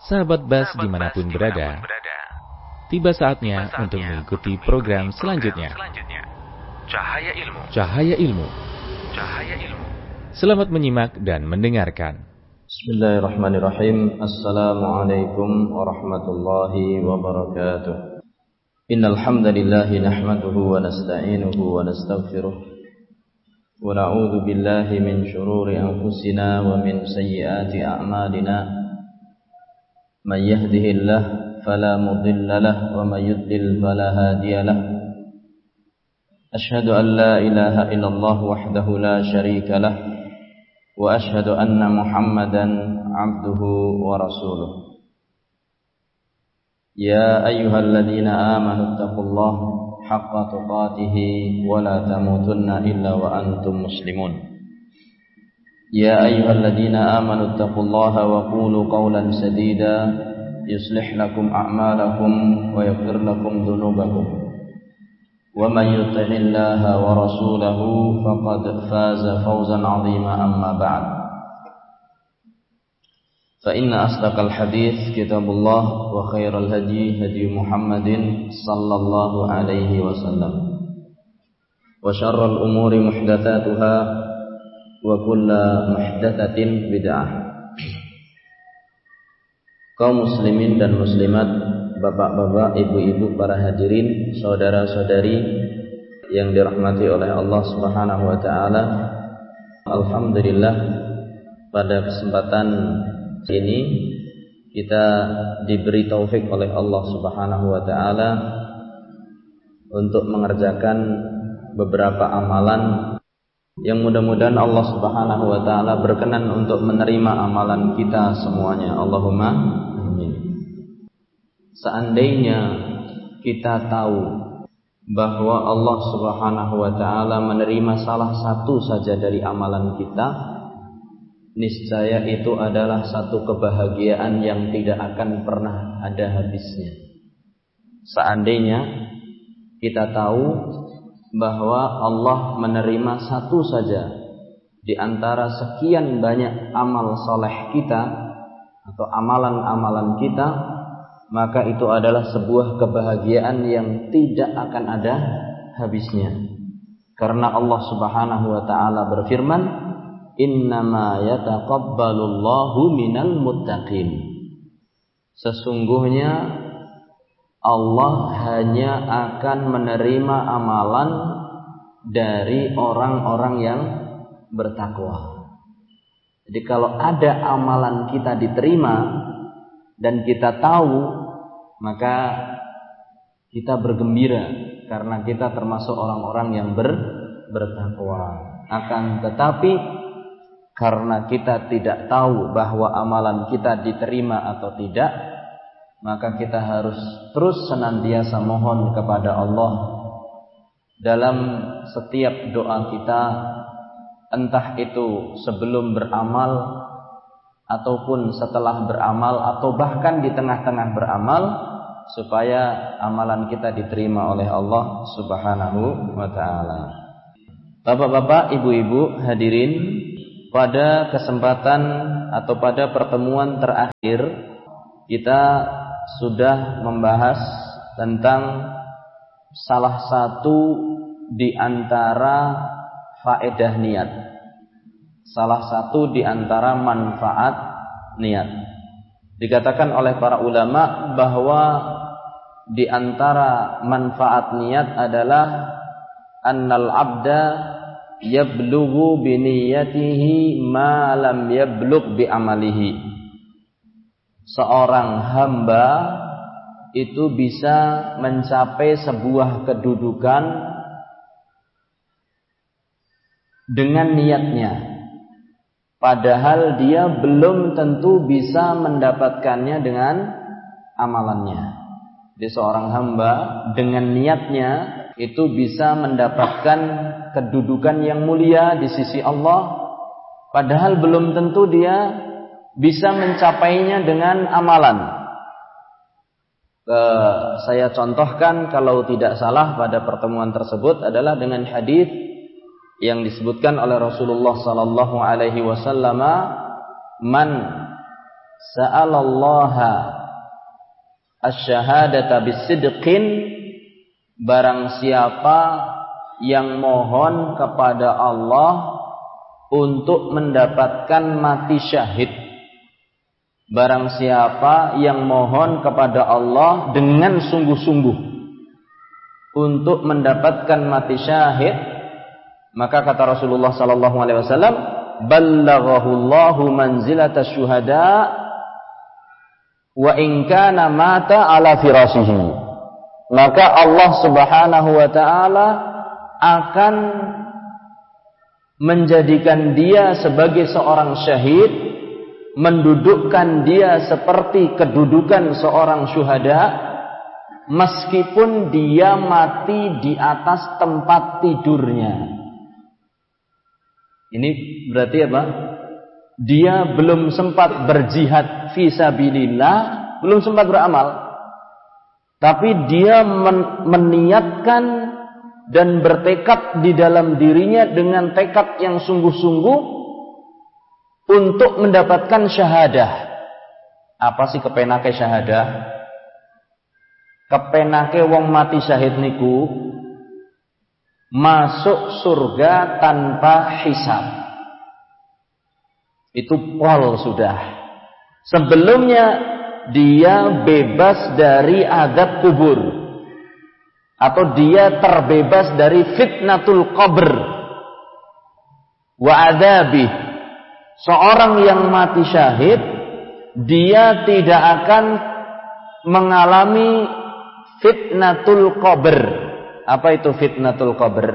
Sahabat Bas dimanapun berada, tiba saatnya untuk mengikuti program selanjutnya. Cahaya Ilmu. Selamat menyimak dan mendengarkan. Bismillahirrahmanirrahim. Assalamualaikum warahmatullahi wabarakatuh. Innal hamdalillah nahmaduhu wa nasta'inuhu wa nastaghfiruh. Wa na'udzu billahi min shururi anfusina wa min sayyiati a'malina. Man yahdihillahu fala mudilla lahu wa man yudlil fala hadiya lahu. Ashhadu an la ilaha illallah wahdahu la syarika lahu wa ashhadu anna Muhammadan abduhu wa rasuluh. Ya ayyuhalladzina amanu taqullaha haqqa tuqatih wa la tamutunna illa wa antum muslimun. Ya ayyuhalladzina amanu taqullaha wa qulu qawlan sadida yuslih lakum a'malakum wa yaghfir lakum dhunubakum. Wa man yuti'illaha wa rasulahu faqad faza fawzan 'azima, amma ba'd. Fa inna asdaqal hadits kitabullah wa khairal hadi hadi Muhammadin sallallahu alaihi wasallam. Wa syarrul umuri muhdatsatuha wa kullu muhdatsatin bid'ah. Kaum muslimin dan muslimat, bapak-bapak, ibu-ibu, para hadirin, saudara-saudari yang dirahmati oleh Allah Subhanahu wa taala. Alhamdulillah, pada kesempatan ini kita diberi taufik oleh Allah Subhanahu wa taala untuk mengerjakan beberapa amalan yang mudah-mudahan Allah Subhanahu wa taala berkenan untuk menerima amalan kita semuanya. Allahumma amin. Seandainya kita tahu bahwa Allah Subhanahu wa taala menerima salah satu saja dari amalan kita, niscaya itu adalah satu kebahagiaan yang tidak akan pernah ada habisnya. Seandainya kita tahu bahwa Allah menerima satu saja di antara sekian banyak amal soleh kita atau amalan-amalan kita, maka itu adalah sebuah kebahagiaan yang tidak akan ada habisnya. Karena Allah Subhanahu wa taala berfirman, "Innama yataqabbalullahu minal muttaqin." Sesungguhnya Allah hanya akan menerima amalan dari orang-orang yang bertakwa. Jadi kalau ada amalan kita diterima dan kita tahu, maka kita bergembira karena kita termasuk orang-orang yang bertakwa. Akan tetapi karena kita tidak tahu bahwa amalan kita diterima atau tidak, maka kita harus terus senantiasa mohon kepada Allah dalam setiap doa kita, entah itu sebelum beramal ataupun setelah beramal atau bahkan di tengah-tengah beramal, supaya amalan kita diterima oleh Allah Subhanahu wa taala. Bapak-bapak, ibu-ibu, hadirin, pada kesempatan atau pada pertemuan terakhir kita sudah membahas tentang salah satu di antara faedah niat, salah satu di antara manfaat niat. Dikatakan oleh para ulama bahwa di antara manfaat niat adalah annal abda yablughu bi niyatihi ma lam yablugh bi amalihi. Seorang hamba itu bisa mencapai sebuah kedudukan dengan niatnya, padahal dia belum tentu bisa mendapatkannya dengan amalannya. Jadi seorang hamba dengan niatnya itu bisa mendapatkan kedudukan yang mulia di sisi Allah, padahal belum tentu dia bisa mencapainya dengan amalan. Saya contohkan kalau tidak salah pada pertemuan tersebut adalah dengan hadis yang disebutkan oleh Rasulullah sallallahu alaihi wasallam, man sa'alallaha asy-syahadata bisidqin, barang siapa yang mohon kepada Allah untuk mendapatkan mati syahid. Barang siapa yang mohon kepada Allah dengan sungguh-sungguh untuk mendapatkan mati syahid, maka kata Rasulullah sallallahu alaihi wasallam, ballaghahu Allahu manzilata syuhada wa in kana mata ala firashihi. Maka Allah Subhanahu wa taala akan menjadikan dia sebagai seorang syahid, mendudukkan dia seperti kedudukan seorang syuhada, meskipun dia mati di atas tempat tidurnya. Ini berarti apa? Dia belum sempat berjihad fisabilillah, belum sempat beramal, tapi dia meniatkan dan bertekad di dalam dirinya dengan tekad yang sungguh-sungguh untuk mendapatkan syahadah. Apa sih kepenake syahadah? Kepenake wong mati syahid niku masuk surga tanpa hisab. Itu pol sudah. Sebelumnya dia bebas dari azab kubur, atau dia terbebas dari fitnatul qabr wa adabih. Seorang yang mati syahid, dia tidak akan mengalami fitnatul qabr. Apa itu fitnatul qabr?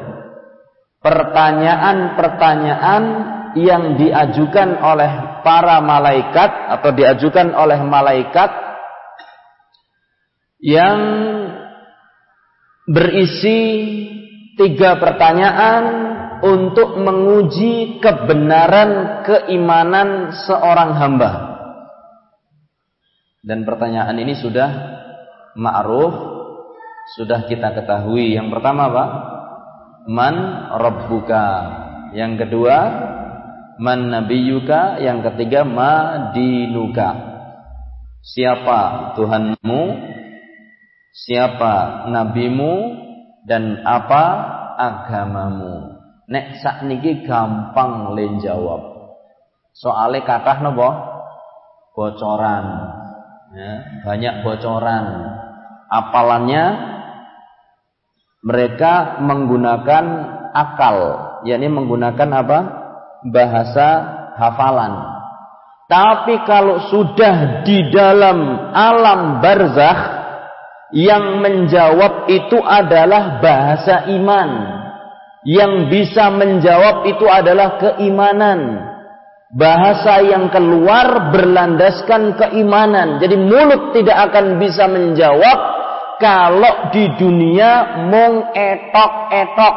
Pertanyaan-pertanyaan yang diajukan oleh para malaikat atau diajukan oleh malaikat yang berisi 3 pertanyaan untuk menguji kebenaran keimanan seorang hamba. Dan pertanyaan ini sudah ma'ruf, sudah kita ketahui. Yang pertama apa? Man rabbuka. Yang kedua, man nabiyuka. Yang ketiga, ma dinuka. Siapa Tuhanmu, siapa nabimu, dan apa agamamu. Nek sakniki gampang len jawab. Soale kathah napa? Bocoran. Ya, banyak bocoran. Apalannya mereka menggunakan akal, yakni menggunakan apa? Bahasa hafalan. Tapi kalau sudah di dalam alam barzakh, yang menjawab itu adalah bahasa iman. Yang bisa menjawab itu adalah keimanan. Bahasa yang keluar berlandaskan keimanan. Jadi mulut tidak akan bisa menjawab kalau di dunia mung etok-etok,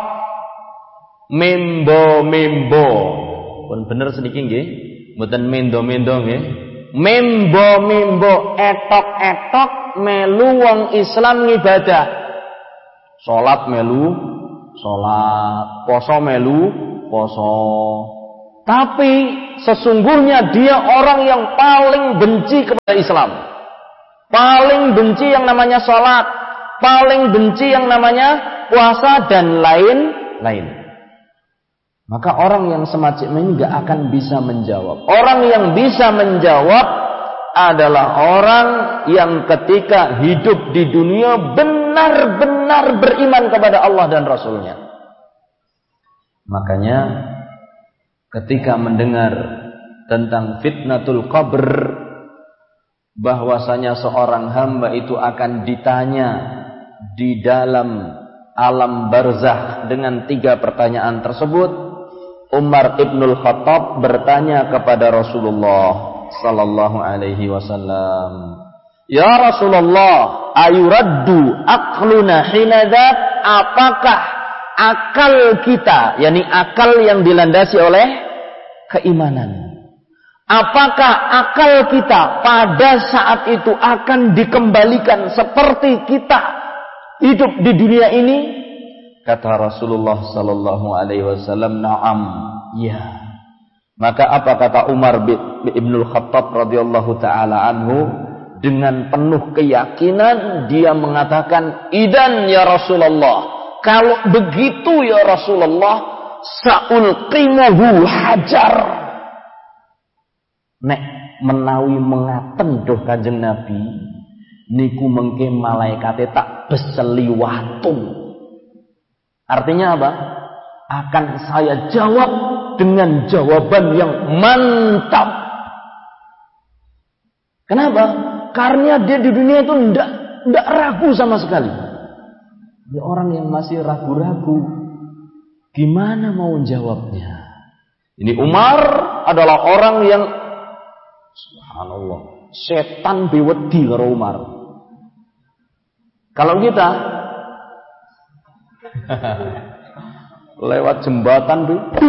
membo-membo. Pun bener sedikit nggih, mboten mendo-mendo nggih. Membo-membo, etok-etok melu wong Islam ngibadah. Salat melu salat, poso melu poso. Tapi sesungguhnya dia orang yang paling benci kepada Islam. Paling benci yang namanya salat, paling benci yang namanya puasa dan lain-lain. Maka orang yang semacam ini gak akan bisa menjawab. Orang yang bisa menjawab adalah orang yang ketika hidup di dunia benar-benar beriman kepada Allah dan Rasulnya. Makanya ketika mendengar tentang fitnatul qabr, bahwasanya seorang hamba itu akan ditanya di dalam alam barzakh dengan 3 pertanyaan tersebut, Umar ibnul Khattab bertanya kepada Rasulullah sallallahu alaihi wasallam, "Ya Rasulullah, ayuraddu aqluna hinadat?" Apakah akal kita, yakni akal yang dilandasi oleh keimanan, apakah akal kita pada saat itu akan dikembalikan seperti kita hidup di dunia ini? Kata Rasulullah sallallahu alaihi wasallam, "Na'am." Ya. Maka apa kata Umar Ibnul Khattab radhiyallahu taala anhu, dengan penuh keyakinan dia mengatakan, "Idan ya Rasulullah, kalau begitu ya Rasulullah, saulqimuhu hajar." Nek menawi mengaten doh Kanjeng Nabi, niku mengke malaikate tak beseli watu. Artinya apa? Akan saya jawab dengan jawaban yang mantap. Kenapa? Karena dia di dunia itu ndak ragu sama sekali. Dia orang yang masih ragu-ragu, gimana mau jawabnya? Ini Umar adalah orang yang subhanallah, setan bewedi karo Umar. Kalau kita lewat jembatan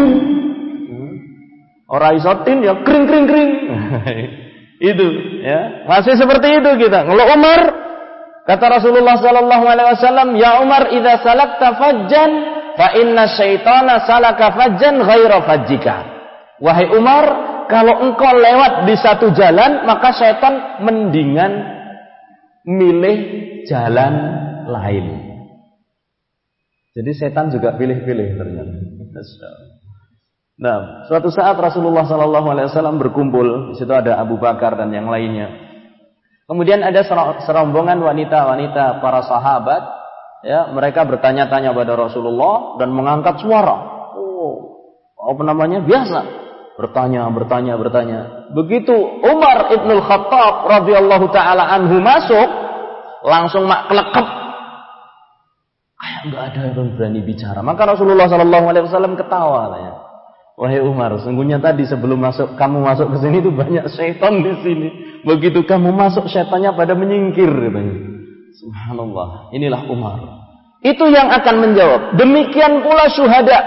ora iso tin ya kring. Itu ya, masih seperti itu kita. Kalau Umar, kata Rasulullah sallallahu alaihi wasallam, "Ya Umar, idza salakta fajjan fa inna syaitana salaka fajjan ghaira fajjika." Wahai Umar, kalau engkau lewat di satu jalan, maka syaitan mendingan milih jalan lain. Jadi setan juga pilih-pilih ternyata. Nah, suatu saat Rasulullah sallallahu alaihi wasallam berkumpul, di situ ada Abu Bakar dan yang lainnya. Kemudian ada serombongan wanita-wanita para sahabat, ya, mereka bertanya-tanya pada Rasulullah dan mengangkat suara. Biasa. Bertanya. Begitu Umar Ibnul Khattab radhiyallahu taala anhu masuk, langsung klekep. Kayak enggak ada yang berani bicara. Maka Rasulullah sallallahu alaihi wasallam ketawa katanya. Wahai Umar, sungguhnya tadi sebelum kamu masuk ke sini itu banyak syaitan di sini. Begitu kamu masuk, syaitannya pada menyingkir katanya. Subhanallah, inilah Umar. Itu yang akan menjawab. Demikian pula syuhada.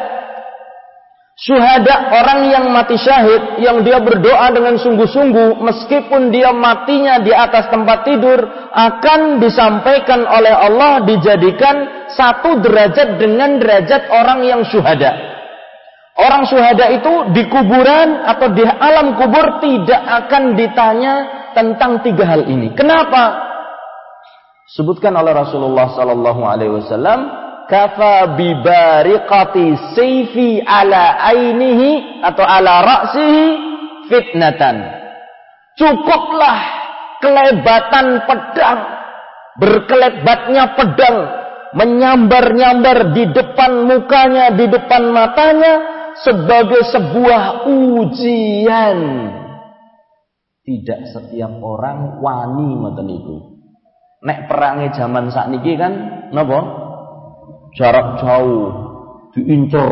Syuhada, orang yang mati syahid, yang dia berdoa dengan sungguh-sungguh, meskipun dia matinya di atas tempat tidur, akan disampaikan oleh Allah, dijadikan satu derajat dengan derajat orang yang syuhada. Orang syuhada itu di kuburan atau di alam kubur tidak akan ditanya tentang tiga hal ini. Kenapa? Sebutkan oleh Rasulullah sallallahu alaihi wasallam, "Kafa bi bariqati sayfi ala ainihi atau ala ra'sihi fitnatan." Cukuplah kelebatan pedang, berkelebatnya pedang menyambar-nyambar di depan mukanya, di depan matanya, sebagai sebuah ujian. Tidak setiap orang wani ngoten niku. Nek perange zaman sakniki kan napa? Jarak jauh, diincer,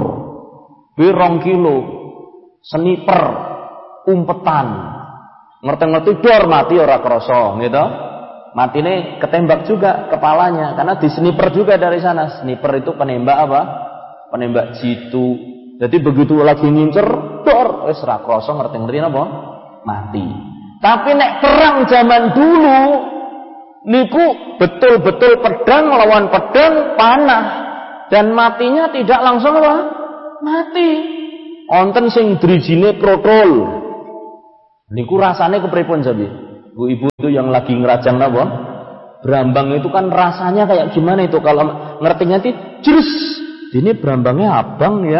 2 kilo, sniper, umpetan. Ngerti-ngerti dor mati ora krasa, gitu. Matine ketembak juga kepalanya karena di sniper juga dari sana. Sniper itu penembak apa? Penembak jitu. Jadi begitu lagi ngincer, dor, wis ra krasa ngerti-ngerti napa? Mati. Tapi nek perang zaman dulu niku betul-betul pedang lawan pedang, panah, dan matinya tidak langsung apa? Mati. Wonten sing drijine protol. Niku rasane kepripun sabi? Ibu-ibu itu yang lagi ngerajang napa? Brambang itu kan rasanya kayak gimana itu kalau ngertinya ti jrus. Ini brambangnya abang ya.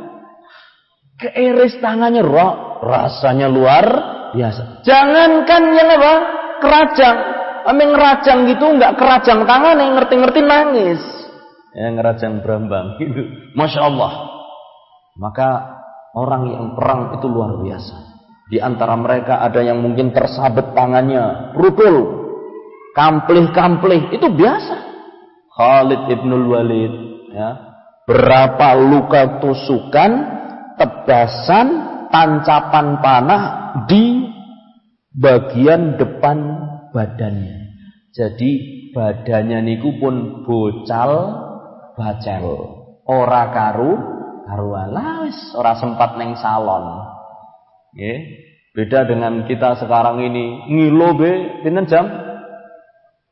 Keiris tangannya rasanya luar biasa. Jangankan yang apa? Kerajang. Ameng ngerajang gitu enggak kerajang tangan yang ngerti-ngerti nangis. Ya ngerajang brambang gitu. Masya Allah. Maka orang yang perang itu luar biasa. Di antara mereka ada yang mungkin tersabet tangannya, rukul, kamplih-kamplih, itu biasa. Khalid ibnul Walid, ya, berapa luka tusukan, tebasan, tancapan panah di bagian depan badannya. Jadi badannya niku pun bocal, bacel, ora karuan, wis ora sempat neng salon. Beda dengan kita sekarang ini ngilo be pinten jam?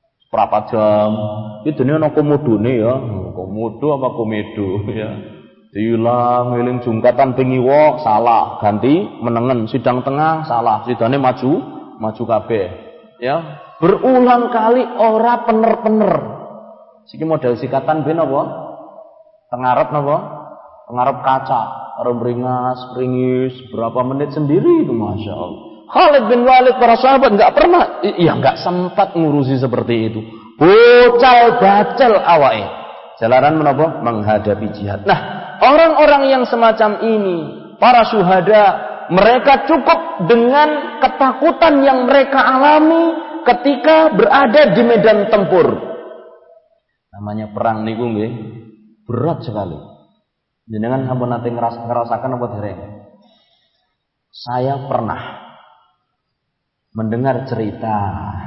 Berapa jam? Itu nih ana komodone ya, komodo apa komedo ya. Diulang eling jungkatan pengiwo salah, ganti menengen, sidang tengah salah, sidane maju kabeh. Ya, berulang kali ora pener-pener. Siki model sikatan ben apa? Tengarep napa? Tengarep kaca, karo beringas berapa menit sendiri itu, Masya Allah. Khalid bin Walid, para sahabat enggak pernah, enggak sempat ngurusi seperti itu. Bocal bacel awake. Jalaran menapa? Menghadapi jihad. Nah, orang-orang yang semacam ini, para syuhada, mereka cukup dengan ketakutan yang mereka alami ketika berada di medan tempur. Namanya perang niku nggih berat sekali. Jenengan sampun nate ngerasakan apa dereng? Saya pernah mendengar cerita.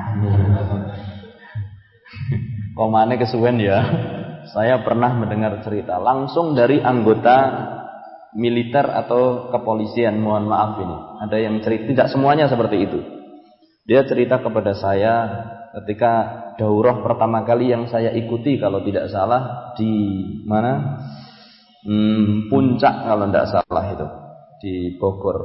Komane kesuwen ya. Saya pernah mendengar cerita langsung dari anggota militer atau kepolisian, mohon maaf ini. Ada yang cerita, tidak semuanya seperti itu. Dia cerita kepada saya ketika daurah pertama kali yang saya ikuti kalau tidak salah di mana? Puncak kalau tidak salah itu, di Bogor.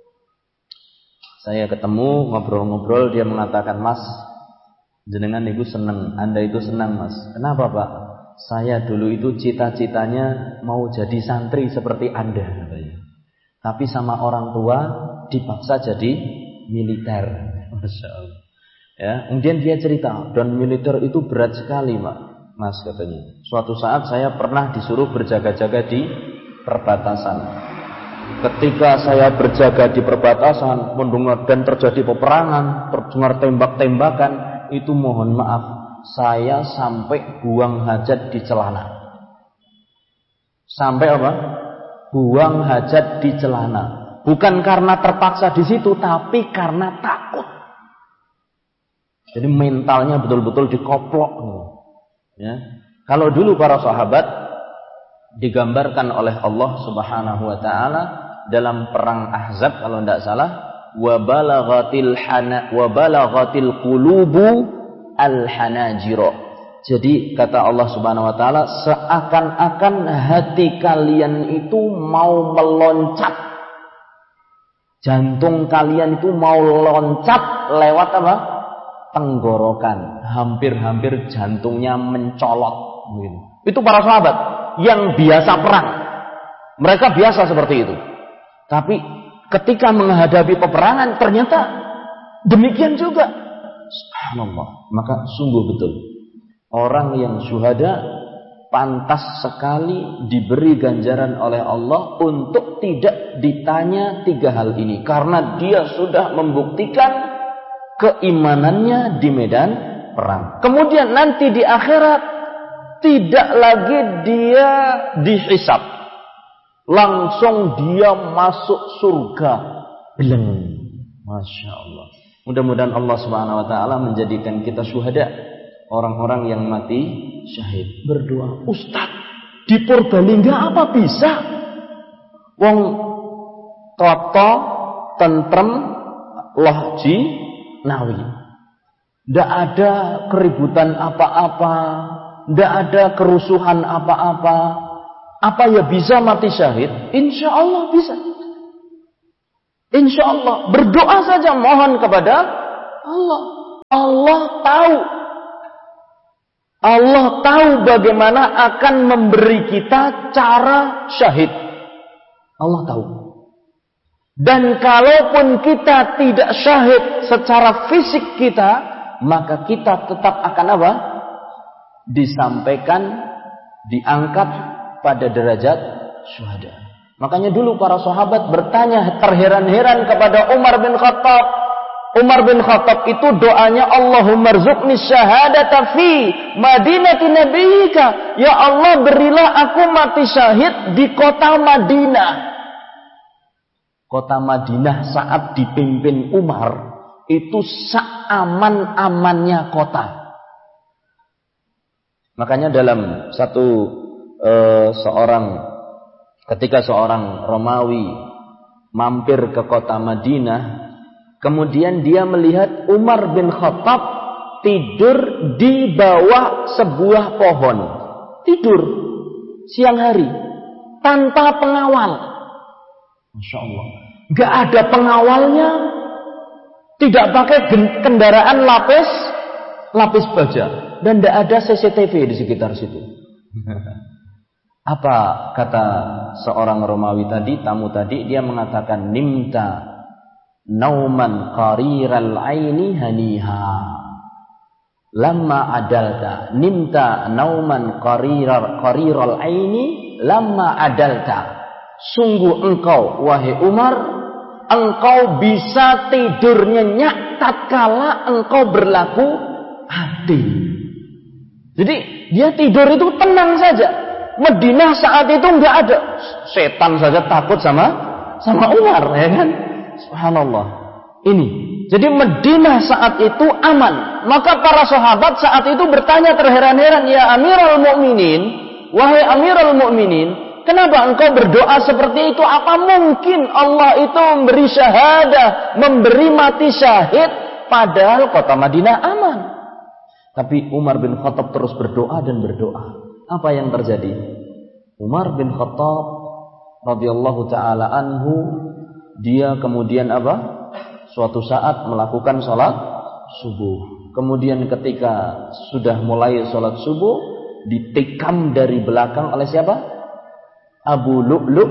Saya ketemu, ngobrol-ngobrol, dia mengatakan, "Mas, jenengan itu senang, Anda itu senang, Mas. Kenapa, Pak? Saya dulu itu cita-citanya mau jadi santri seperti Anda, katanya. Tapi sama orang tua dipaksa jadi militer." Masya Allah. Ya, kemudian dia cerita, dan militer itu berat sekali, Mas, katanya. Suatu saat saya pernah disuruh berjaga-jaga di perbatasan. Ketika saya berjaga di perbatasan, mendengar dan terjadi peperangan, terdengar tembak-tembakan, itu mohon maaf, saya sampai buang hajat di celana. Sampai apa? Buang hajat di celana. Bukan karena terpaksa di situ, tapi karena takut. Jadi mentalnya betul-betul dikoplok. Ya. Kalau dulu para sahabat digambarkan oleh Allah Subhanahu wa taala dalam perang Ahzab kalau tidak salah, wa balaghatil qulubu al-hanajira. Jadi kata Allah Subhanahu wa taala, seakan-akan hati kalian itu mau meloncat. Jantung kalian itu mau loncat lewat apa? Tenggorokan. Hampir-hampir jantungnya mencolot. Itu para sahabat yang biasa perang. Mereka biasa seperti itu. Tapi ketika menghadapi peperangan ternyata demikian juga. Subhanallah. Maka sungguh betul, orang yang syuhada pantas sekali diberi ganjaran oleh Allah untuk tidak ditanya 3 hal ini. Karena dia sudah membuktikan keimanannya di medan perang. Kemudian nanti di akhirat tidak lagi dia dihisab, langsung dia masuk surga. Beleng. Masya Allah. Mudah-mudahan Allah Subhanahu wa taala menjadikan kita syuhada, orang-orang yang mati syahid. Berdoa, "Ustaz, di Purbalingga apa bisa? Wong toto, tentrem, lohji, nawi. Tidak ada keributan apa-apa, tidak ada kerusuhan apa-apa. Apa ya bisa mati syahid? Insya Allah bisa. Insya Allah. Berdoa saja, mohon kepada Allah. Allah tahu. Allah tahu bagaimana akan memberi kita cara syahid. Allah tahu. Dan kalaupun kita tidak syahid secara fisik kita, maka kita tetap akan apa? Disampaikan, diangkat pada derajat syuhada. Makanya dulu para sahabat bertanya terheran-heran kepada Umar bin Khattab. Umar bin Khattab itu doanya, Allahumma rzuqni syahadata fi madinati nabiyika. Ya Allah, berilah aku mati syahid di kota Madinah. Kota Madinah saat dipimpin Umar itu seaman-amannya kota. Makanya dalam ketika seorang Romawi mampir ke kota Madinah, kemudian dia melihat Umar bin Khattab tidur di bawah sebuah pohon. Tidur siang hari. tanpa pengawal. Masya Allah. Gak ada pengawalnya. Tidak pakai kendaraan lapis baja. Dan tidak ada CCTV di sekitar situ. Apa kata seorang Romawi tadi, tamu tadi, dia mengatakan nimta nauman qariral aini haniha lamma adalta. Nimta nauman qariral aini lamma adalta. Sungguh engkau wahai Umar, engkau bisa tidur nyenyak tatkala engkau berlaku adil. Jadi dia tidur itu tenang saja. Madinah saat itu enggak ada. Setan saja takut sama Umar, ya kan? Subhanallah. Ini. Jadi Madinah saat itu aman. Maka para sahabat saat itu bertanya terheran-heran, "Ya Amirul Mukminin, wahai Amirul Mukminin, kenapa engkau berdoa seperti itu? Apa mungkin Allah itu memberi syahadah, memberi mati syahid padahal kota Madinah aman?" Tapi Umar bin Khattab terus berdoa dan berdoa. Apa yang terjadi? Umar bin Khattab radhiyallahu taala anhu, dia kemudian apa? Suatu saat melakukan sholat subuh. Kemudian ketika sudah mulai sholat subuh, ditikam dari belakang oleh siapa? Abu Lu'lu'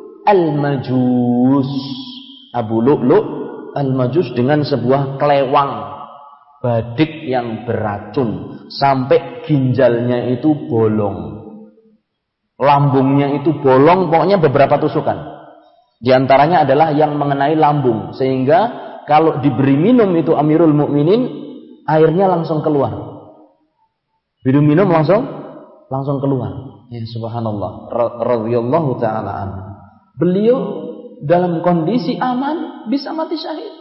al-Majus. Abu Lu'lu' al-Majus dengan sebuah kelewang badik yang beracun sampai ginjalnya itu bolong, lambungnya itu bolong, pokoknya beberapa tusukan. Di antaranya adalah yang mengenai lambung, sehingga kalau diberi minum itu Amirul Mukminin, airnya langsung keluar. Minum langsung keluar. Ya subhanallah, radhiyallahu taala anhu. Beliau dalam kondisi aman bisa mati syahid.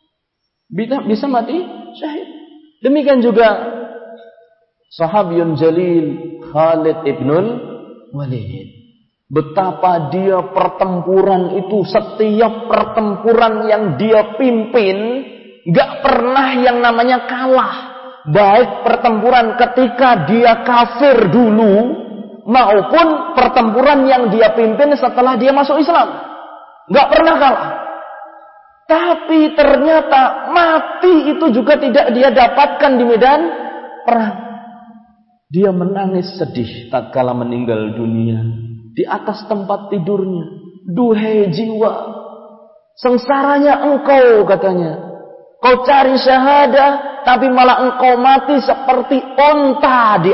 Bisa mati syahid. Demikian juga sahabiyun jalil Khalid ibnul Walid. Betapa dia pertempuran itu, setiap pertempuran yang dia pimpin gak pernah yang namanya kalah. Baik pertempuran ketika dia kafir dulu maupun pertempuran yang dia pimpin setelah dia masuk Islam. Gak pernah kalah. Tapi ternyata mati itu juga tidak dia dapatkan di medan perang. Dia menangis sedih tatkala meninggal dunia di atas tempat tidurnya. Duhai jiwa, sengsaranya engkau, katanya. Kau cari syahadah, tapi malah engkau mati seperti onta di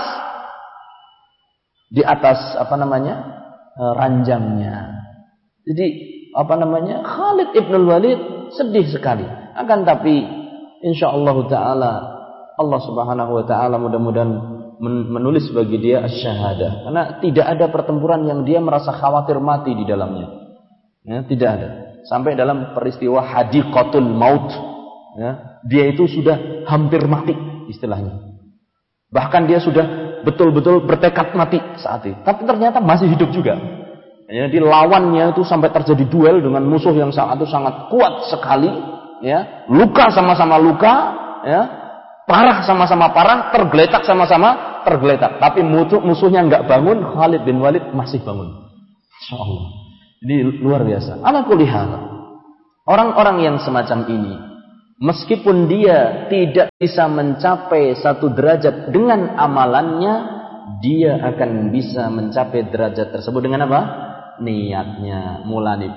atas ranjangnya. Jadi Khalid ibn Walid sedih sekali. Akan tapi insyaallah taala Allah Subhanahu wa taala mudah-mudahan menulis bagi dia asy-syahadah. Karena tidak ada pertempuran yang dia merasa khawatir mati di dalamnya. Ya, tidak ada. Sampai dalam peristiwa hadiqatul maut, ya, dia itu sudah hampir mati istilahnya. Bahkan dia sudah betul-betul bertekad mati saat itu. Tapi ternyata masih hidup juga. Jadi lawannya itu sampai terjadi duel dengan musuh yang sangat kuat sekali, ya. Luka sama-sama luka, ya. Parah sama-sama parah, tergeletak sama-sama tergeletak. Tapi musuhnya enggak bangun, Khalid bin Walid masih bangun. Insyaallah. Ini luar biasa. Ala kulli hal. Orang-orang yang semacam ini, meskipun dia tidak bisa mencapai satu derajat dengan amalannya, dia akan bisa mencapai derajat tersebut dengan apa? Niatnya.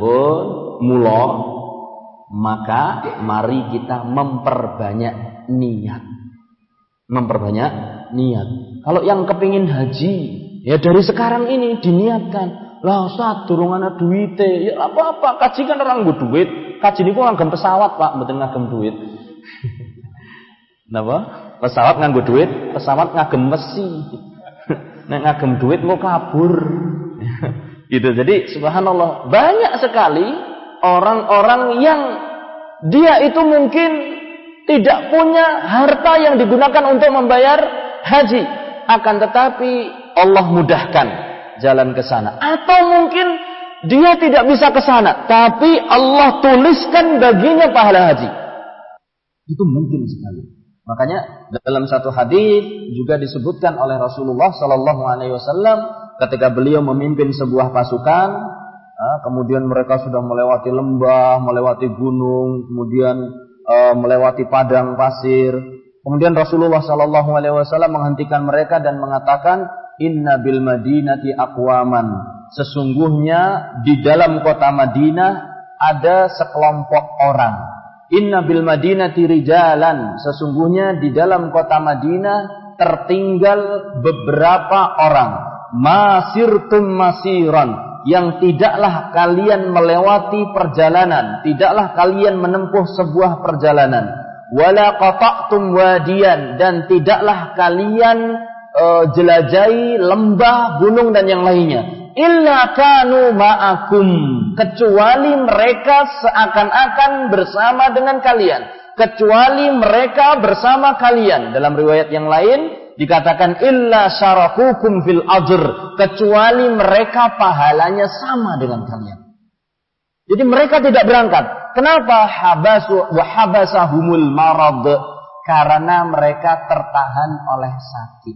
Maka mari kita memperbanyak niat. Kalau yang kepingin haji, ya dari sekarang ini diniatkan. Lah Ustaz, durung ana duwite. Ya apa-apa, kaji kan orang nggo duit. Kaji niku ngagem pesawat, Pak, mboten ngagem duit. Napa? Pesawat nganggo duit, pesawat ngagem besi. Nek ngagem duit mau kabur. Gitu. Jadi subhanallah, banyak sekali orang-orang yang dia itu mungkin tidak punya harta yang digunakan untuk membayar haji, akan tetapi Allah mudahkan jalan ke sana. Atau mungkin dia tidak bisa ke sana, tapi Allah tuliskan baginya pahala haji. Itu mungkin sekali. Makanya dalam satu hadis juga disebutkan oleh Rasulullah sallallahu alaihi wasallam, ketika beliau memimpin sebuah pasukan, kemudian mereka sudah melewati lembah, melewati gunung, kemudian melewati padang pasir. Kemudian Rasulullah sallallahu alaihi wasallam menghentikan mereka dan mengatakan, "Inna bil Madinati aqwaman." Sesungguhnya di dalam kota Madinah ada sekelompok orang. Inna bil Madinati rijalan. Sesungguhnya di dalam kota Madinah tertinggal beberapa orang. Masirtum masiran. Yang tidaklah kalian melewati perjalanan, tidaklah kalian menempuh sebuah perjalanan. Wala qata'tum wadiyan, dan tidaklah kalian jelajahi lembah, gunung dan yang lainnya. Illa kanu ma'akum, kecuali mereka seakan-akan bersama dengan kalian, kecuali mereka bersama kalian. Dalam riwayat yang lain dikatakan illa syarakukum fil ajr, kecuali mereka pahalanya sama dengan kalian. Jadi mereka tidak berangkat. Kenapa? Habasahumul marad, karena mereka tertahan oleh sakit.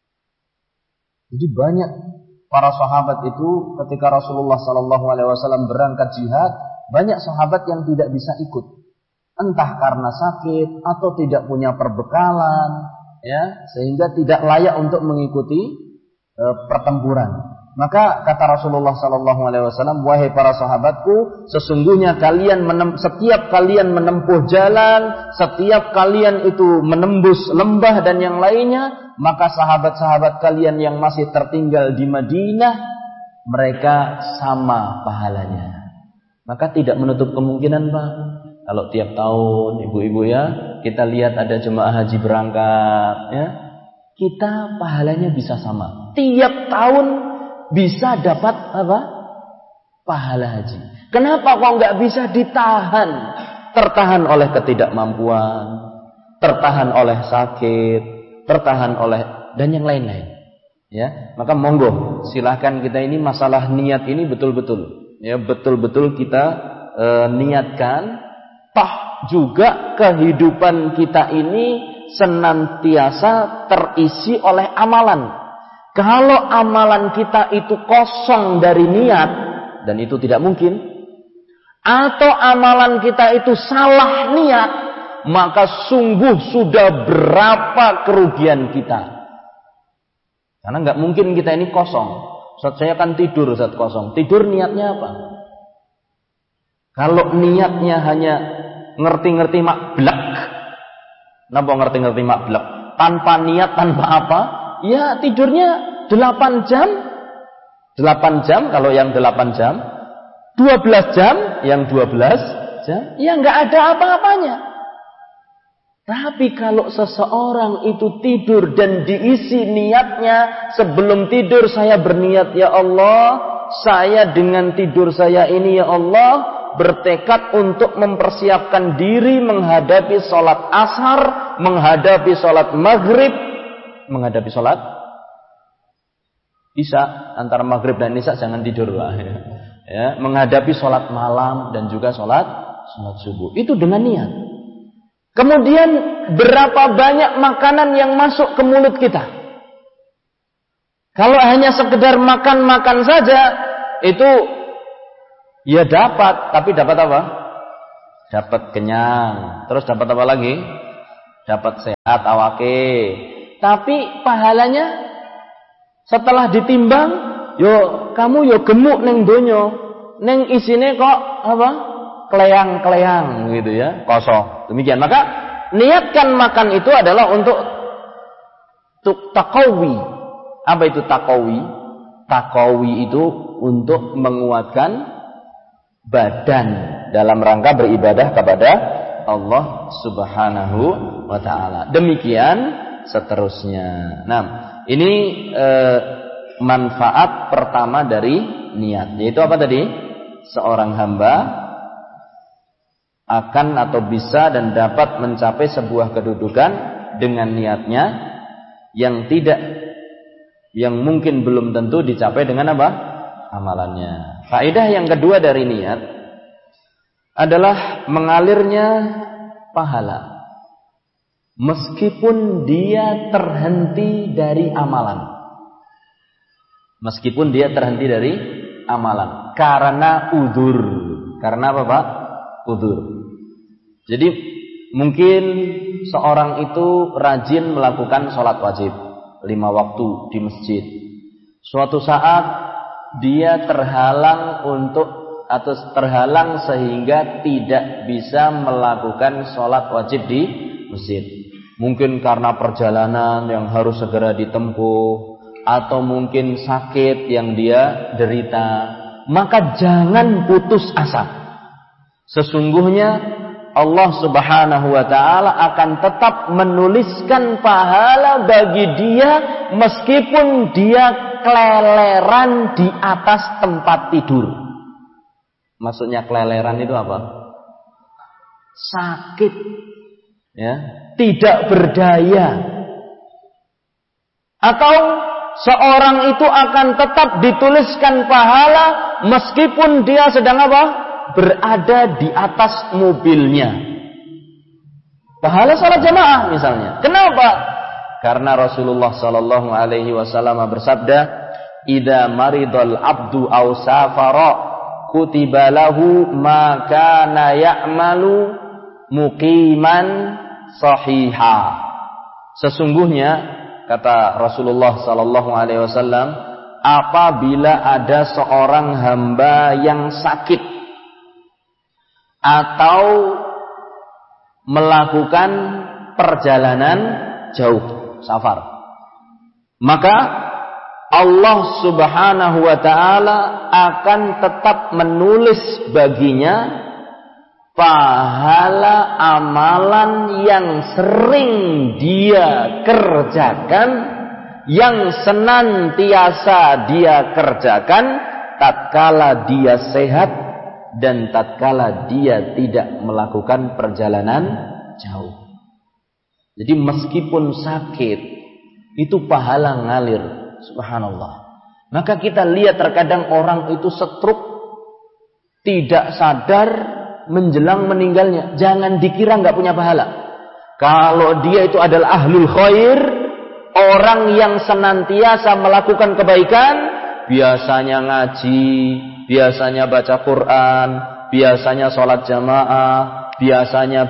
Jadi banyak para sahabat itu ketika Rasulullah sallallahu alaihi wasallam berangkat jihad, banyak sahabat yang tidak bisa ikut. Entah karena sakit atau tidak punya perbekalan, ya, sehingga tidak layak untuk mengikuti pertempuran. Maka kata Rasulullah sallallahu alaihi wasallam, "Wahai para sahabatku, sesungguhnya setiap kalian menempuh jalan, setiap kalian itu menembus lembah dan yang lainnya, maka sahabat-sahabat kalian yang masih tertinggal di Madinah, mereka sama pahalanya." Maka tidak menutup kemungkinan, Pak, kalau tiap tahun ibu-ibu ya, kita lihat ada jemaah haji berangkat, ya, kita pahalanya bisa sama. Tiap tahun bisa dapat apa? Pahala haji. Kenapa kok nggak bisa ditahan? Tertahan oleh ketidakmampuan, tertahan oleh sakit, tertahan oleh dan yang lain-lain. Ya, maka monggo silahkan kita ini masalah niat ini betul-betul, ya, betul-betul kita niatkan. Toh juga kehidupan kita ini senantiasa terisi oleh amalan. Kalau amalan kita itu kosong dari niat, dan itu tidak mungkin, atau amalan kita itu salah niat, maka sungguh sudah berapa kerugian kita. Karena nggak mungkin kita ini kosong. Ustaz, saya kan tidur saat kosong. Tidur niatnya apa? Kalau niatnya hanya ngerti-ngerti makblak, kenapa ngerti-ngerti makblak? Tanpa niat, tanpa apa? Ya tidurnya 8 jam. 8 jam kalau yang 8 jam. 12 jam yang 12 jam. Ya nggak ada apa-apanya. Tapi kalau seseorang itu tidur dan diisi niatnya, sebelum tidur saya berniat, ya Allah, saya dengan tidur saya ini ya Allah, bertekad untuk mempersiapkan diri menghadapi sholat ashar, menghadapi sholat maghrib, menghadapi sholat isya. Antara maghrib dan isya jangan tidur lah, ya. Menghadapi sholat malam dan juga sholat subuh. Itu dengan niat. Kemudian berapa banyak makanan yang masuk ke mulut kita? Kalau hanya sekedar makan-makan saja, itu ya dapat, tapi dapat apa? Dapat kenyang. Terus dapat apa lagi? Dapat sehat awake. Tapi pahalanya setelah ditimbang, yo kamu yo gemuk neng donyo, neng isine kok apa? Kleang-kleang gitu ya, kosong. Demikian. Maka niatkan makan itu adalah untuk taqawi. Apa itu taqawi? Taqawi itu untuk menguatkan badan dalam rangka beribadah kepada Allah Subhanahu wa taala. Demikian seterusnya. Nah, ini manfaat pertama dari niat. Yaitu apa tadi? Seorang hamba akan atau bisa dan dapat mencapai sebuah kedudukan dengan niatnya yang mungkin belum tentu dicapai dengan apa? Amalannya. Faedah yang kedua dari niat adalah mengalirnya pahala meskipun dia terhenti dari amalan. Meskipun dia terhenti dari amalan karena udzur. Karena apa, Pak? Udzur. Jadi mungkin seorang itu rajin melakukan sholat wajib 5 waktu di masjid. Suatu saat dia terhalang sehingga tidak bisa melakukan sholat wajib di masjid. Mungkin karena perjalanan yang harus segera ditempuh, atau mungkin sakit yang dia derita. Maka jangan putus asa. Sesungguhnya Allah Subhanahu wa ta'ala akan tetap menuliskan pahala bagi dia meskipun dia keleleran di atas tempat tidur. Maksudnya keleleran itu apa? Sakit, ya, tidak berdaya. Atau seorang itu akan tetap dituliskan pahala meskipun dia sedang apa? Berada di atas mobilnya. Pahala salat jamaah misalnya. Kenapa? Karena Rasulullah sallallahu alaihi wasallam bersabda, "Idza maridal abdu aw safara kutiba lahu ma kana ya'malu muqiman sahiha." Sesungguhnya kata Rasulullah sallallahu alaihi wasallam, apabila ada seorang hamba yang sakit atau melakukan perjalanan jauh, safar, maka Allah Subhanahu wa ta'ala akan tetap menulis baginya pahala amalan yang sering dia kerjakan, yang senantiasa dia kerjakan tatkala dia sehat dan tatkala dia tidak melakukan perjalanan jauh. Jadi meskipun sakit, itu pahala ngalir. Subhanallah. Maka kita lihat terkadang orang itu stroke, tidak sadar menjelang meninggalnya. Jangan dikira nggak punya pahala. Kalau dia itu adalah ahlul khair, orang yang senantiasa melakukan kebaikan, biasanya ngaji, biasanya baca Quran, biasanya sholat jamaah, biasanya.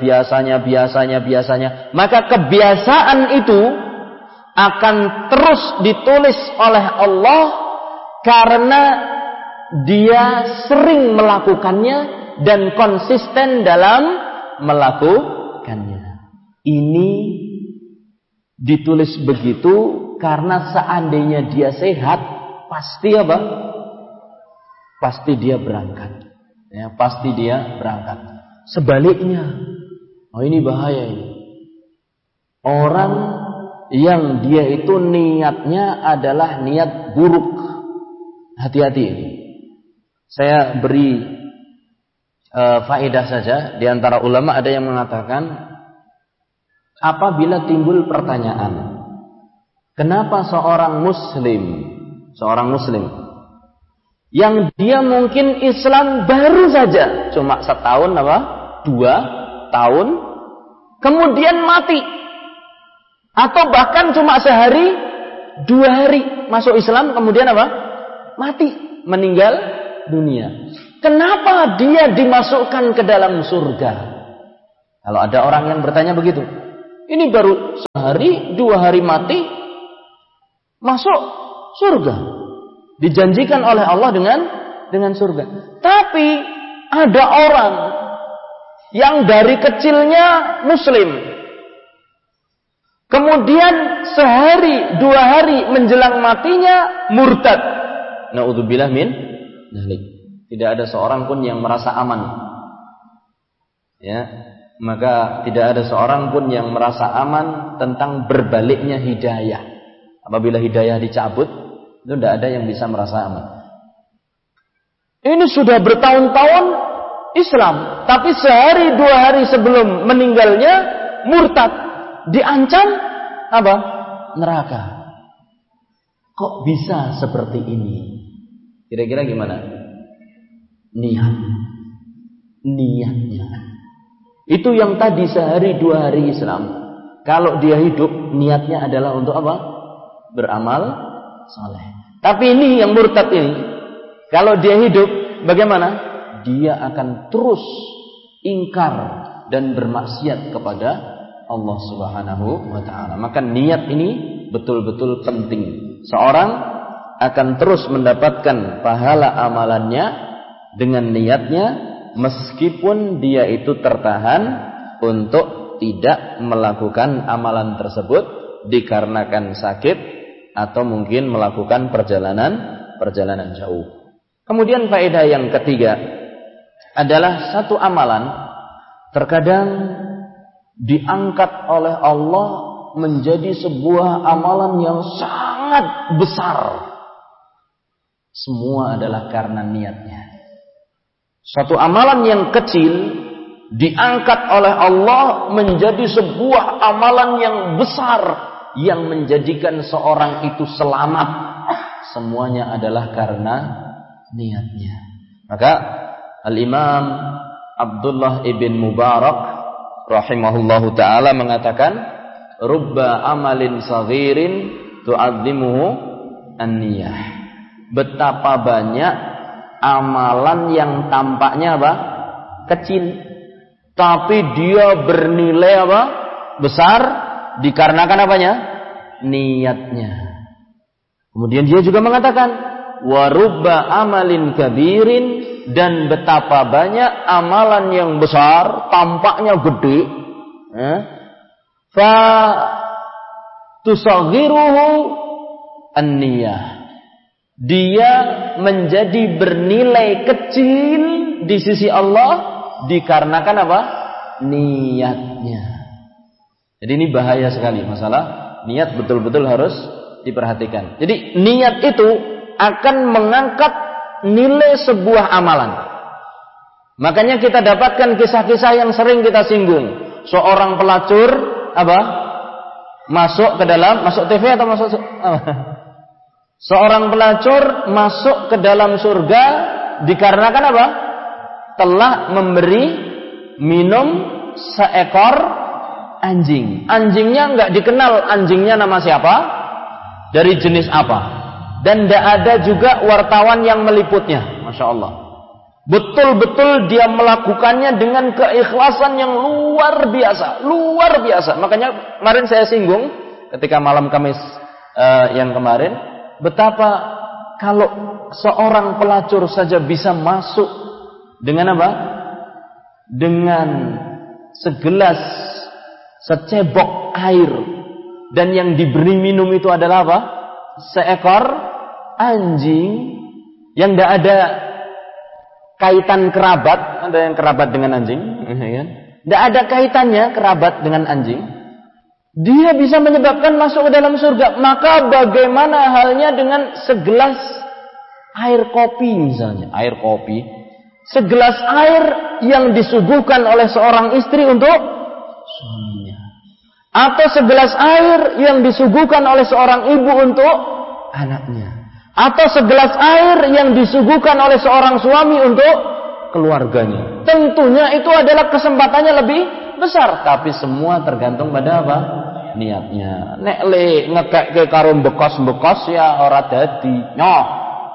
Maka kebiasaan itu akan terus ditulis oleh Allah karena dia sering melakukannya dan konsisten dalam melakukannya. Ini ditulis begitu karena seandainya dia sehat, pasti apa? Pasti dia berangkat. Ya, pasti dia berangkat. Sebaliknya, oh ini bahaya ini. Orang yang dia itu niatnya adalah niat buruk. Hati-hati. Saya beri faedah saja. Di antara ulama ada yang mengatakan, apabila timbul pertanyaan, kenapa seorang muslim yang dia mungkin Islam baru saja, cuma 1 tahun 2 tahun, kemudian mati, atau bahkan cuma sehari 2 hari masuk Islam, kemudian mati, meninggal dunia. Kenapa dia dimasukkan ke dalam surga? Kalau ada orang yang bertanya begitu, ini baru sehari 2 hari mati, masuk surga, dijanjikan oleh Allah dengan surga. Tapi ada orang yang dari kecilnya muslim, kemudian sehari 2 hari menjelang matinya murtad. Na'udzubillah min dzalik. Tidak ada seorang pun yang merasa aman. Ya, maka tidak ada seorang pun yang merasa aman tentang berbaliknya hidayah. Apabila hidayah dicabut, itu tidak ada yang bisa merasa aman. Ini sudah bertahun-tahun Islam, tapi sehari 2 hari sebelum meninggalnya murtad, diancam apa? Neraka. Kok bisa seperti ini? Kira-kira gimana? Niatnya. Itu yang tadi sehari 2 hari Islam, kalau dia hidup niatnya adalah untuk apa? Beramal saleh. Tapi ini yang murtad ini, kalau dia hidup, bagaimana? Dia akan terus ingkar dan bermaksiat kepada Allah Subhanahu wa ta'ala. Maka niat ini betul-betul penting. Seorang akan terus mendapatkan pahala amalannya dengan niatnya, meskipun dia itu tertahan untuk tidak melakukan amalan tersebut dikarenakan sakit atau mungkin melakukan perjalanan jauh. Kemudian faedah yang ketiga adalah satu amalan terkadang diangkat oleh Allah menjadi sebuah amalan yang sangat besar. Semua adalah karena niatnya. Suatu amalan yang kecil diangkat oleh Allah menjadi sebuah amalan yang besar yang menjadikan seorang itu selamat. Semuanya adalah karena niatnya. Maka Al-Imam Abdullah ibn Mubarak rahimahullahu ta'ala mengatakan, rubba amalin saghirin tu'azzimuhu an-niyah. Betapa banyak amalan yang tampaknya apa? Kecil, tapi dia bernilai apa? Besar dikarenakan apanya? Niatnya. Kemudian dia juga mengatakan, wa rubba amalin kabirin, dan betapa banyak amalan yang besar, tampaknya gede, fa tusaghiruhu an-niyah. Dia menjadi bernilai kecil di sisi Allah dikarenakan apa? Niatnya. Jadi ini bahaya sekali masalah niat, betul-betul harus diperhatikan. Jadi niat itu akan mengangkat nilai sebuah amalan. Makanya kita dapatkan kisah-kisah yang sering kita singgung. Seorang pelacur apa? Masuk TV atau masuk Seorang pelacur masuk ke dalam surga dikarenakan apa? Telah memberi minum seekor anjing. Anjingnya enggak dikenal anjingnya nama siapa, dari jenis apa, dan tidak ada juga wartawan yang meliputnya. Masya Allah. Betul-betul dia melakukannya dengan keikhlasan yang luar biasa, luar biasa. Makanya kemarin saya singgung ketika malam Kamis yang kemarin, betapa kalau seorang pelacur saja bisa masuk dengan apa? Dengan segelas, secebok air, dan yang diberi minum itu adalah apa? Seekor anjing yang tidak ada kaitan kerabat. Ada yang kerabat dengan anjing, tidak ada kaitannya kerabat dengan anjing. Dia bisa menyebabkan masuk ke dalam surga. Maka bagaimana halnya dengan segelas air kopi misalnya? Air kopi, segelas air yang disuguhkan oleh seorang istri untuk suaminya, atau segelas air yang disuguhkan oleh seorang ibu untuk anaknya, atau segelas air yang disuguhkan oleh seorang suami untuk keluarganya. Tentunya itu adalah kesempatannya lebih besar, tapi semua tergantung pada apa? Niatnya. Nek le ngekek ke karo bekos-bekos ya ora dadi. Nyoh.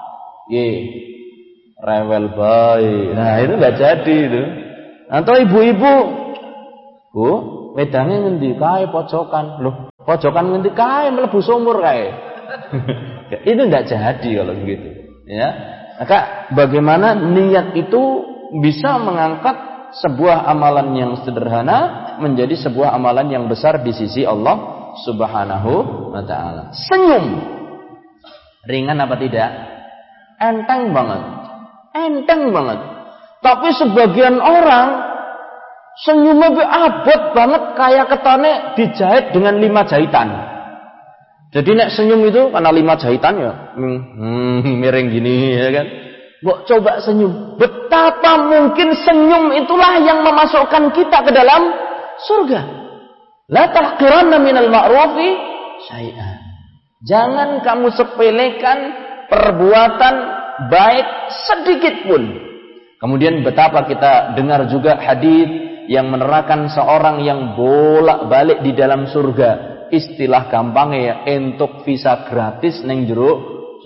Rewel bae. Nah, itu enggak jadi itu. Atau ibu-ibu, Bu, wedange ngendi kae pojokan. Loh, pojokan ngendi kae mlebu sumur kae. Itu enggak jadi kalau begitu, ya. Maka bagaimana niat itu bisa mengangkat sebuah amalan yang sederhana menjadi sebuah amalan yang besar di sisi Allah Subhanahu wa ta'ala. Senyum ringan apa tidak? Enteng banget. Enteng banget. Tapi sebagian orang senyumnya abot banget, kayak ketane dijahit dengan 5 jahitan. Jadi nek senyum itu karena 5 jahitan ya miring gini, ya kan? Mbok coba senyum. Betapa mungkin senyum itulah yang memasukkan kita ke dalam surga. La tahqiranna minal ma'rufi syai'an. Jangan kamu sepelekan perbuatan baik sedikit pun. Kemudian betapa kita dengar juga hadis yang menerangkan seorang yang bolak-balik di dalam surga. Istilah gampangnya ya, entuk visa gratis neng jero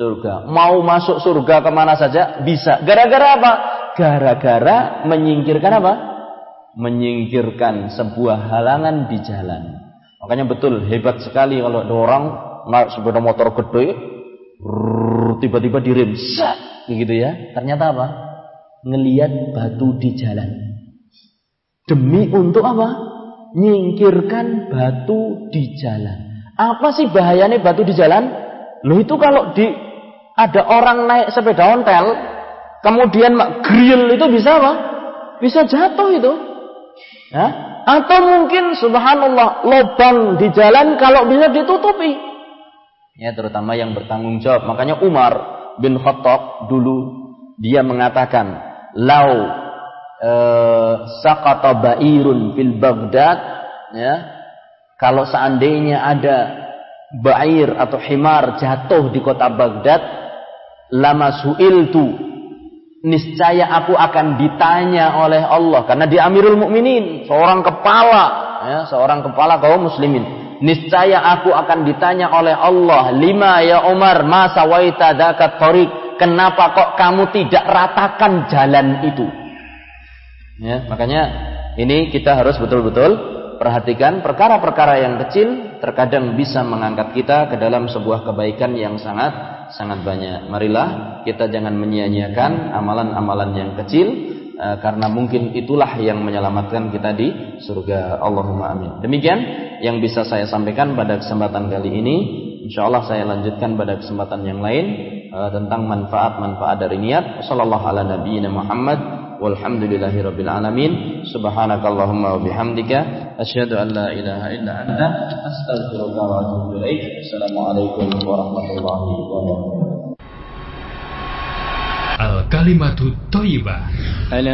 surga. Mau masuk surga kemana saja bisa. Gara-gara apa? Gara-gara menyingkirkan apa? Menyingkirkan sebuah halangan di jalan. Makanya betul hebat sekali kalau ada orang naik sepeda motor gede, tiba-tiba direm, gitu ya. Ternyata apa? Ngelihat batu di jalan. Demi untuk apa? Nyingkirkan batu di jalan. Apa sih bahayanya batu di jalan? Loh itu kalau ada orang naik sepeda ontel, kemudian grill itu bisa apa? Bisa jatuh itu. Ya? Atau mungkin subhanallah lubang di jalan kalau bisa ditutupi. Ya terutama yang bertanggung jawab. Makanya Umar bin Khattab dulu dia mengatakan, "Lau saqata ba'irun fil Baghdad," ya. Kalau seandainya ada ba'ir atau himar jatuh di kota Baghdad, lama su'iltu, niscaya aku akan ditanya oleh Allah karena dia Amirul Mukminin, seorang kepala kaum muslimin. Niscaya aku akan ditanya oleh Allah, lima ya Umar ma sawaita dzakat thariq, kenapa kok kamu tidak ratakan jalan itu? Ya, makanya ini kita harus betul-betul perhatikan perkara-perkara yang kecil terkadang bisa mengangkat kita ke dalam sebuah kebaikan yang sangat banyak. Marilah kita jangan menyia-nyiakan amalan-amalan yang kecil karena mungkin itulah yang menyelamatkan kita di surga. Allahumma amin. Demikian yang bisa saya sampaikan pada kesempatan kali ini. Insyaallah saya lanjutkan pada kesempatan yang lain tentang manfaat-manfaat dari niat. Wassallallahu ala nabiyyina Muhammad walhamdulillahirabbil alamin. Subhanakallahumma wa bihamdika asyhadu an la ilaha illa anta astaghfiruka wa atubu ilaik. Assalamualaikum warahmatullahi wabarakatuh. Al-Kalimatu Thayyibah.